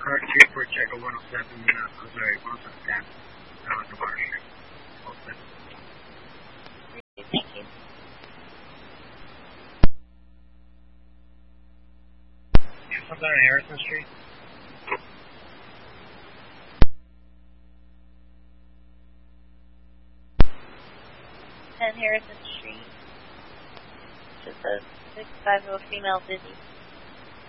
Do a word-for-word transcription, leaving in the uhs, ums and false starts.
car two for Checo one oh seven, uh, I'm sorry, one oh seven ten, uh, the Water Street. Thank you. Yeah, something on Harrison Street. ten Harrison Street. Just a six five zero female busy.